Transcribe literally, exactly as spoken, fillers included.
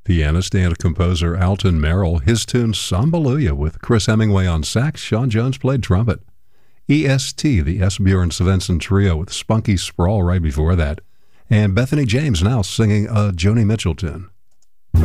Pianist and composer Alton Merrill, his tune Sambaluya with Chris Hemingway on sax. Sean Jones played trumpet. E S T, the Esbjörn Svensson Trio with Spunky Sprawl right before that. And Bethany James now singing a Joni Mitchell tune.